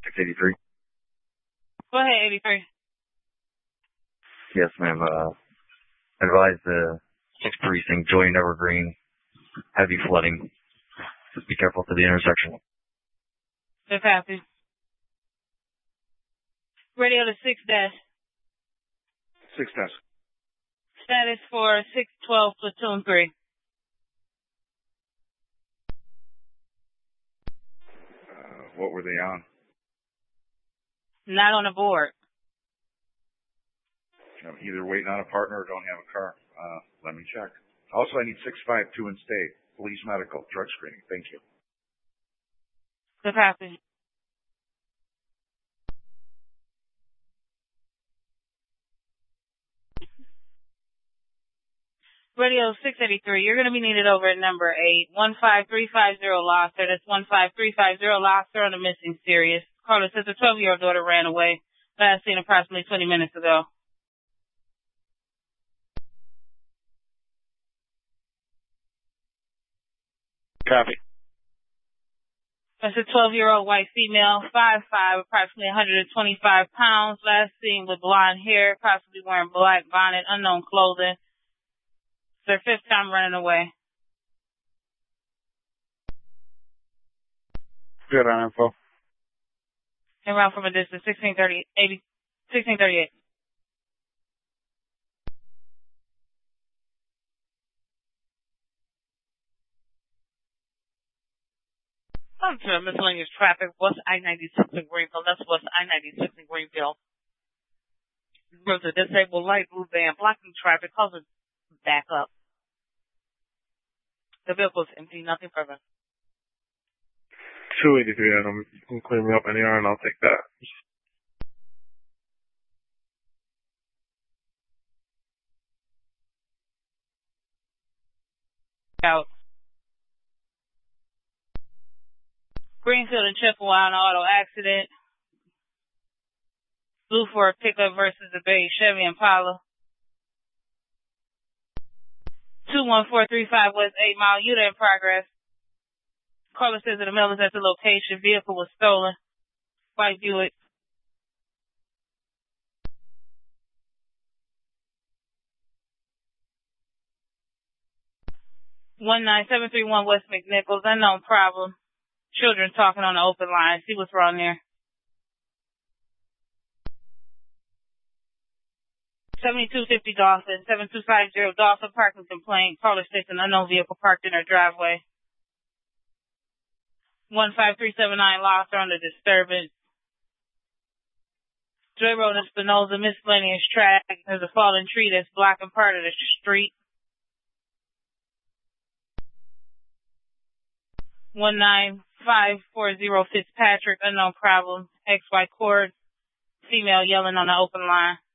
683. Go ahead, 83. Yes, ma'am. Advise the 6th precinct, join Evergreen, heavy flooding. Just be careful to the intersection. Good copy. Radio to 6 dash. 6 dash. Status for 612 platoon 3. What were they on? Not on the board. Either waiting on a partner or don't have a car. Let me check. Also, I need 652 in state. Police medical, drug screening. Thank you. Good copy. Radio 683, you're going to be needed over at number 8, 15350 Losser. That's 15350 Losser on the missing serious. Caller says a 12-year-old daughter ran away. Last seen approximately 20 minutes ago. Copy. That's a 12-year-old white female, 5'5", approximately 125 pounds. Last seen with blonde hair, possibly wearing black bonnet, unknown clothing. It's their 5th time running away. Good on info. And around from a distance, 1638. Welcome to miscellaneous traffic, West I-96 in Greenville. That's West I-96 in Greenville. There's a disabled light blue van blocking traffic, causing backup. The vehicle is empty, nothing further. 283, and I'm going to clear me up NER, and I'll take that. Out. Greenfield and Chippewa, an auto accident. Blue Ford pickup versus the Bay Chevy Impala. 21435 West 8 Mile, Utah in progress. Caller says that the mail is at the location. Vehicle was stolen. White Buick. (19731) West McNichols, unknown problem. Children talking on the open line. See what's wrong there. 7250 Dolphin, 7250 Dolphin parking complaint. Caller states an unknown vehicle parked in her driveway. 15379 Lost are under disturbance. Joy Road in Spinoza, miscellaneous track. There's a fallen tree that's blocking part of the street. 19540 Fitzpatrick, unknown problem. XY Court, female yelling on the open line.